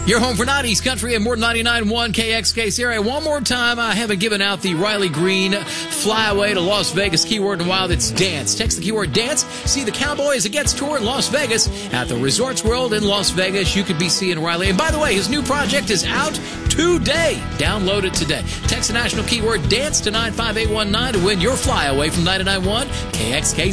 Your home for 90s country and more than 99.1 KXKC area. One more time, I haven't given out the Riley Green flyaway to Las Vegas. Keyword in wild, it's dance. Text the keyword dance. See the Cowboys Against tour in Las Vegas at the Resorts World in Las Vegas. You could be seeing Riley. And by the way, his new project is out today. Download it today. Text the national keyword dance to 95819 to win your flyaway from 99.1 KXKC.